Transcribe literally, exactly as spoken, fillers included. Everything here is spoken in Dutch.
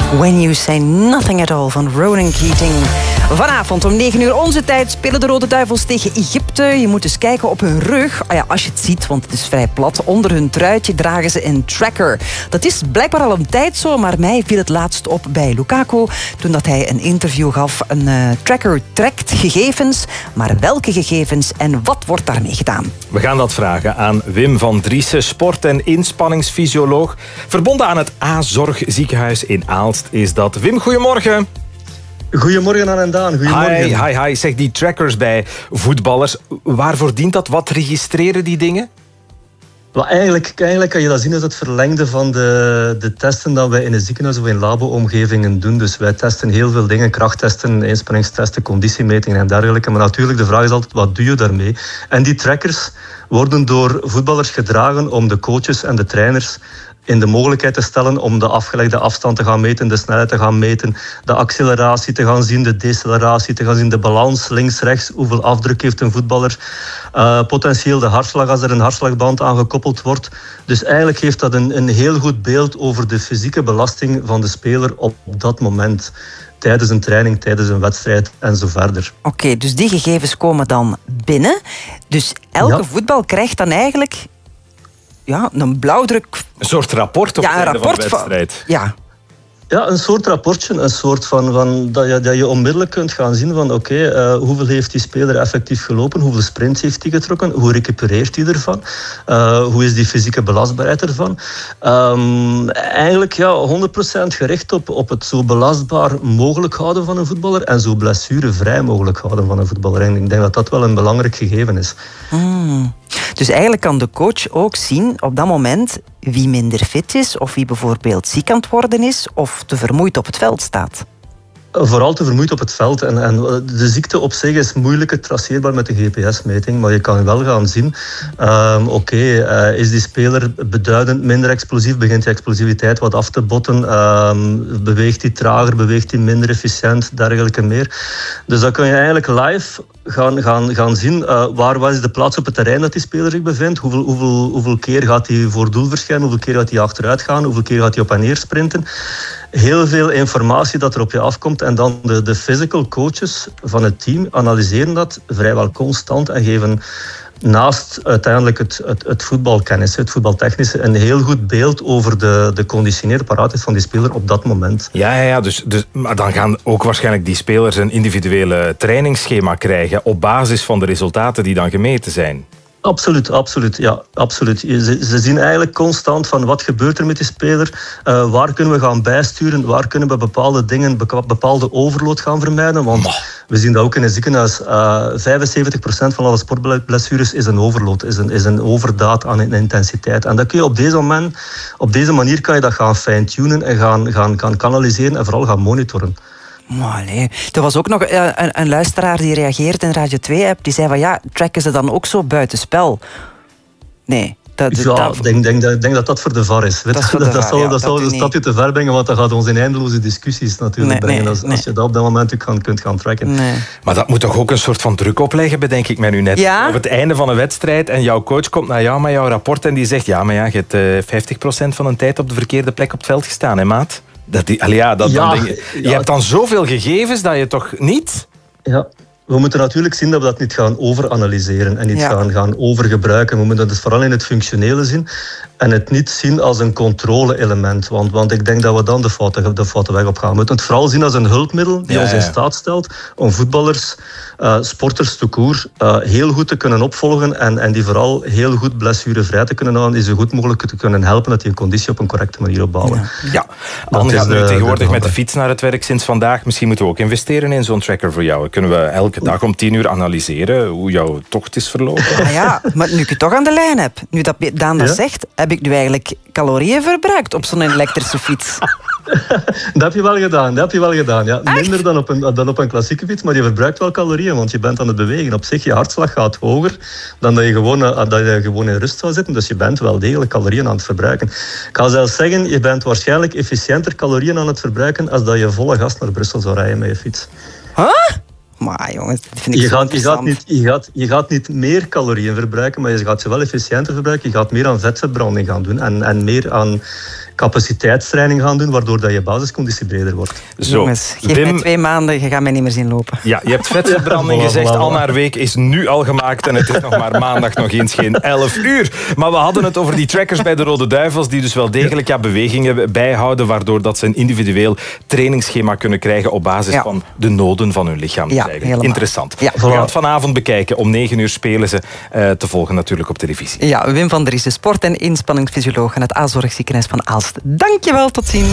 When You Say Nothing At All van Ronan Keating. Vanavond om negen uur onze tijd spelen de Rode Duivels tegen Egypte. Je moet eens kijken op hun rug. Ah ja, als je het ziet, want het is vrij plat. Onder hun truitje dragen ze een tracker. Dat is blijkbaar al een tijd zo, maar mij viel het laatst op bij Lukaku. Toen dat hij een interview gaf. Een uh, tracker trekt gegevens. Maar welke gegevens en wat wordt daarmee gedaan? We gaan dat vragen aan Wim van Driessen, sport- en inspanningsfysioloog. Verbonden aan het A-Zorg ziekenhuis in Aalst is dat. Wim, goedemorgen. Goedemorgen aan en Daan. Goedemorgen. Hi, hi, hi. Zeg, die trackers bij voetballers, waarvoor dient dat? Wat registreren die dingen? Well, eigenlijk, eigenlijk kan je dat zien als het verlengde van de, de testen dat wij in een ziekenhuis of in labo-omgevingen doen. Dus wij testen heel veel dingen, krachttesten, inspanningstesten, conditiemetingen en dergelijke. Maar natuurlijk, de vraag is altijd, wat doe je daarmee? En die trackers worden door voetballers gedragen om de coaches en de trainers in de mogelijkheid te stellen om de afgelegde afstand te gaan meten, de snelheid te gaan meten, de acceleratie te gaan zien, de deceleratie te gaan zien, de balans links-rechts, hoeveel afdruk heeft een voetballer, uh, potentieel de hartslag als er een hartslagband aan gekoppeld wordt. Dus eigenlijk geeft dat een, een heel goed beeld over de fysieke belasting van de speler op dat moment. Tijdens een training, tijdens een wedstrijd en zo verder. Oké, okay, dus die gegevens komen dan binnen. Dus elke ja. voetbal krijgt dan eigenlijk ja, een blauwdruk. Een soort rapport op ja, het einde van de wedstrijd. Van, ja. Ja, een soort rapportje, een soort van, van dat, je, dat je onmiddellijk kunt gaan zien van oké, okay, uh, hoeveel heeft die speler effectief gelopen, hoeveel sprints heeft hij getrokken, hoe recupereert hij ervan, uh, hoe is die fysieke belastbaarheid ervan. Um, eigenlijk ja, honderd procent gericht op, op het zo belastbaar mogelijk houden van een voetballer en zo blessurevrij mogelijk houden van een voetballer. En ik denk dat dat wel een belangrijk gegeven is. Hmm. Dus eigenlijk kan de coach ook zien op dat moment wie minder fit is of wie bijvoorbeeld ziek aan het worden is of te vermoeid op het veld staat. Vooral te vermoeid op het veld. En, en de ziekte op zich is moeilijker traceerbaar met een G P S-meting, maar je kan wel gaan zien, um, oké, okay, uh, is die speler beduidend minder explosief, begint die explosiviteit wat af te botten, um, beweegt hij trager, beweegt hij minder efficiënt, dergelijke meer. Dus dan kun je eigenlijk live gaan, gaan, gaan zien uh, waar wat is de plaats op het terrein dat die speler zich bevindt, hoeveel, hoeveel, hoeveel keer gaat hij voor doel verschijnen, hoeveel keer gaat hij achteruit gaan, hoeveel keer gaat hij op en neer sprinten. Heel veel informatie dat er op je afkomt en dan de, de physical coaches van het team analyseren dat vrijwel constant en geven naast uiteindelijk het, het, het voetbalkennis, het voetbaltechnische, een heel goed beeld over de, de conditionele paraatheid van die speler op dat moment. Ja, ja, ja dus, dus, maar dan gaan ook waarschijnlijk die spelers een individuele trainingsschema krijgen op basis van de resultaten die dan gemeten zijn. Absoluut, absoluut. Ja, absoluut. Ze, ze zien eigenlijk constant van wat gebeurt er met die speler, uh, waar kunnen we gaan bijsturen, waar kunnen we bepaalde dingen, bepaalde overload gaan vermijden. Want we zien dat ook in een ziekenhuis. Uh, vijfenzeventig procent van alle sportblessures is een overload, is een, is een overdaad aan intensiteit. En dat kun je op deze, moment, op deze manier kan je dat gaan fine-tunen en gaan, gaan, gaan kanaliseren en vooral gaan monitoren. Maar nee. Er was ook nog een, een luisteraar die reageerde in Radio twee-app. Die zei van ja, tracken ze dan ook zo buitenspel? Nee. Dat, ja, dat, ik denk, denk, denk, denk dat dat voor de V A R is. Dat, dat, dat, dat zal, ja, dat zal een stapje te ver brengen, want dat gaat ons in eindeloze discussies natuurlijk nee, brengen. Nee, als, nee. als je dat op dat moment ook kan, kunt gaan tracken. Nee. Maar dat moet toch ook een soort van druk opleggen, bedenk ik mij nu net. Ja? Op het einde van een wedstrijd en jouw coach komt naar jou met jouw rapport en die zegt ja, maar ja, je hebt uh, vijftig procent van de tijd op de verkeerde plek op het veld gestaan, hè maat? Dat die, allee, ja, dat, ja, dan je, je ja. hebt dan zoveel gegevens dat je toch niet... Ja. We moeten natuurlijk zien dat we dat niet gaan overanalyseren en niet ja. gaan, gaan overgebruiken. We moeten dat vooral in het functionele zien en het niet zien als een controle-element. Want, want ik denk dat we dan de foute, de foute weg op gaan. We moeten het vooral zien als een hulpmiddel die ja, ons in staat stelt om voetballers, uh, sporters te koer, uh, heel goed te kunnen opvolgen en, en die vooral heel goed blessurevrij te kunnen houden, die zo goed mogelijk te kunnen helpen dat die een conditie op een correcte manier opbouwen. Ja, ja. Anne gaat nu de, tegenwoordig de met de fiets naar het werk sinds vandaag. Misschien moeten we ook investeren in zo'n tracker voor jou. Kunnen we elke dag om tien uur analyseren hoe jouw tocht is verlopen. Ah ja, maar nu ik het toch aan de lijn heb, nu dat Daan dat ja? zegt, heb ik nu eigenlijk calorieën verbruikt op zo'n elektrische fiets. Dat heb je wel gedaan, dat heb je wel gedaan. Ja. Minder dan op, een, dan op een klassieke fiets, maar je verbruikt wel calorieën, want je bent aan het bewegen. Op zich, je hartslag gaat hoger dan dat je gewoon, dat je gewoon in rust zou zitten. Dus je bent wel degelijk calorieën aan het verbruiken. Ik kan zelfs zeggen, je bent waarschijnlijk efficiënter calorieën aan het verbruiken als dat je volle gas naar Brussel zou rijden met je fiets. Huh? Maar jongens, dat vind ik je zo gaat, je, gaat niet, je, gaat, je gaat niet meer calorieën verbruiken, maar je gaat ze wel efficiënter verbruiken. Je gaat meer aan vetverbranding gaan doen en, en meer aan capaciteitstraining gaan doen, waardoor dat je basisconditie breder wordt. Zo, jongens, geef Wim, mij twee maanden, je gaat mij niet meer zien lopen. Ja, je hebt vetverbranding ja, gezegd, al naar week is nu al gemaakt en het is nog maar maandag nog eens geen elf uur. Maar we hadden het over die trackers bij de Rode Duivels, die dus wel degelijk ja, bewegingen bijhouden, waardoor dat ze een individueel trainingsschema kunnen krijgen op basis ja. van de noden van hun lichaam. Ja, interessant. Ja. We gaan het vanavond bekijken. Om negen uur spelen ze uh, te volgen natuurlijk op televisie. Ja, Wim van der Riesen, sport- en inspanningsfysioloog aan het A-zorgziekenhuis van Aalst. Dankjewel, tot ziens.